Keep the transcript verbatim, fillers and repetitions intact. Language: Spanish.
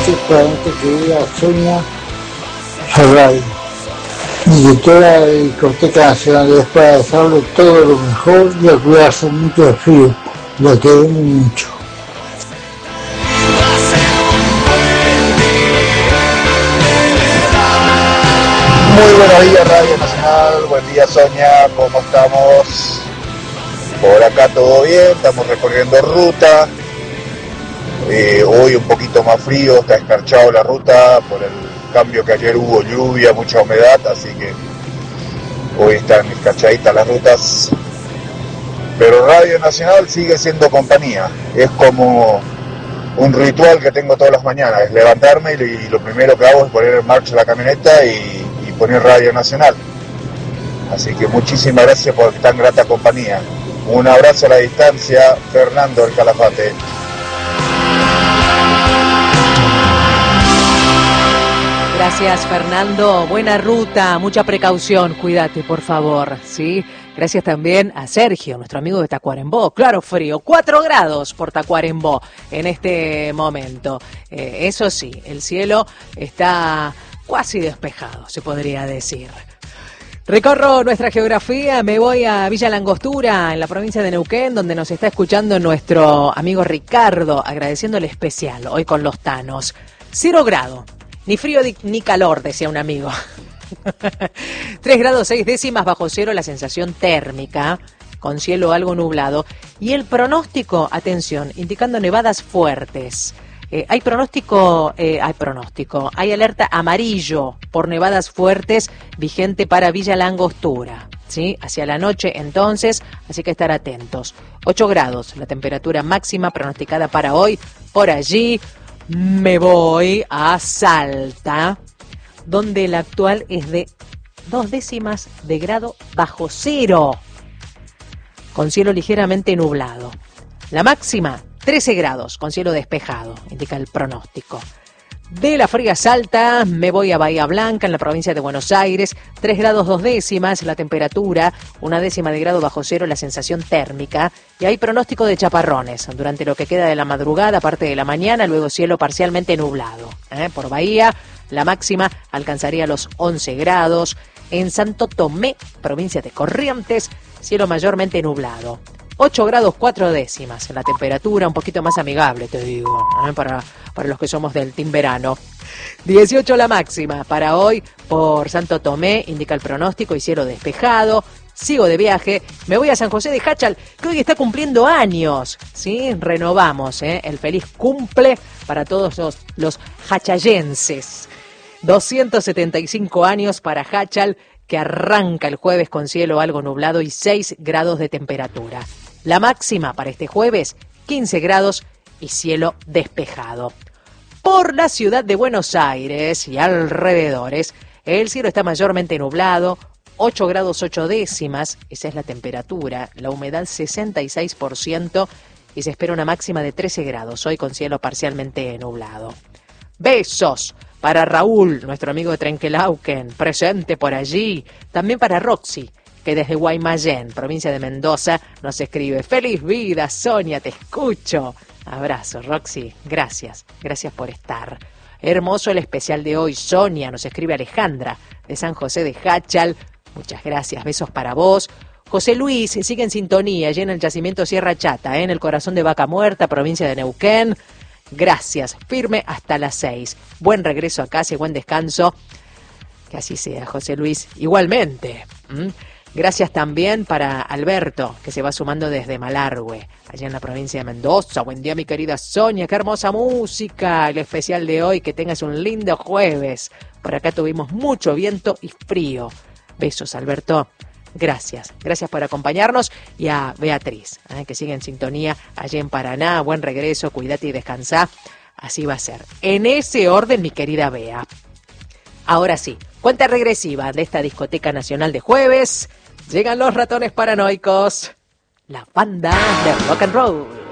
Solamente quería Sonia Ferrari y que toda la discoteca nacional es para desearle todo lo mejor y a cuidarse mucho del frío. La queremos mucho. Muy buenos días Radio Nacional, buen día Sonia, ¿cómo estamos? Por acá todo bien, estamos recorriendo ruta, eh, hoy un poquito más frío, está escarchado la ruta por el cambio que ayer hubo, lluvia, mucha humedad, así que hoy están escarchaditas las rutas, pero Radio Nacional sigue siendo compañía, es como un ritual que tengo todas las mañanas, es levantarme y, y lo primero que hago es poner en marcha la camioneta y poner Radio Nacional. Así que muchísimas gracias por tan grata compañía. Un abrazo a la distancia, Fernando El Calafate. Gracias, Fernando. Buena ruta, mucha precaución, cuídate, por favor, ¿sí? Gracias también a Sergio, nuestro amigo de Tacuarembó. Claro, frío, cuatro grados por Tacuarembó en este momento. Eh, eso sí, el cielo está casi despejado, se podría decir. Recorro nuestra geografía, me voy a Villa Langostura, en la provincia de Neuquén, donde nos está escuchando nuestro amigo Ricardo, agradeciendo el especial, hoy con los tanos. Cero grado, ni frío ni calor, decía un amigo. Tres grados seis décimas bajo cero la sensación térmica, con cielo algo nublado. Y el pronóstico, atención, indicando nevadas fuertes. Eh, hay pronóstico, eh, hay pronóstico, hay alerta amarillo por nevadas fuertes vigente para Villa Langostura, ¿sí? Hacia la noche entonces, así que estar atentos. ocho grados, la temperatura máxima pronosticada para hoy. Por allí me voy a Salta, donde la actual es de dos décimas de grado bajo cero, con cielo ligeramente nublado. La máxima trece grados, con cielo despejado, indica el pronóstico. De la fría Salta me voy a Bahía Blanca, en la provincia de Buenos Aires. tres grados dos décimas la temperatura, una décima de grado bajo cero la sensación térmica. Y hay pronóstico de chaparrones durante lo que queda de la madrugada, parte de la mañana, luego cielo parcialmente nublado. ¿Eh? Por Bahía, la máxima alcanzaría los once grados. En Santo Tomé, provincia de Corrientes, cielo mayormente nublado. ocho grados cuatro décimas, la temperatura un poquito más amigable, te digo, ¿eh? para, para los que somos del team verano. dieciocho la máxima para hoy por Santo Tomé, indica el pronóstico, y cielo despejado. Sigo de viaje, me voy a San José de Jáchal, que hoy está cumpliendo años, ¿sí? Renovamos, ¿eh? El feliz cumple para todos los, los jachayenses. doscientos setenta y cinco años para Jáchal, que arranca el jueves con cielo algo nublado y seis grados de temperatura. La máxima para este jueves, quince grados y cielo despejado. Por la ciudad de Buenos Aires y alrededores, el cielo está mayormente nublado, ocho grados ocho décimas, esa es la temperatura, la humedad sesenta y seis por ciento y se espera una máxima de trece grados, hoy con cielo parcialmente nublado. Besos para Raúl, nuestro amigo de Trenquelauquen, presente por allí. También para Roxy, que desde Guaymallén, provincia de Mendoza, nos escribe: ¡Feliz vida, Sonia, te escucho! Abrazo, Roxy, gracias, gracias por estar. Hermoso el especial de hoy, Sonia, nos escribe Alejandra, de San José de Jáchal. Muchas gracias, besos para vos. José Luis sigue en sintonía, allí en el yacimiento Sierra Chata, ¿eh? En el corazón de Vaca Muerta, provincia de Neuquén. Gracias, firme hasta las seis. Buen regreso a casa y buen descanso. Que así sea, José Luis. Igualmente. ¿Mm? Gracias también para Alberto, que se va sumando desde Malargüe, allá en la provincia de Mendoza. Buen día, mi querida Sonia, qué hermosa música. El especial de hoy, que tengas un lindo jueves. Por acá tuvimos mucho viento y frío. Besos, Alberto. Gracias, gracias por acompañarnos, y a Beatriz, ¿eh? que sigue en sintonía allí en Paraná. Buen regreso, cuídate y descansá. Así va a ser. En ese orden, mi querida Bea. Ahora sí, cuenta regresiva de esta discoteca nacional de jueves. Llegan los ratones paranoicos, la banda de rock and roll.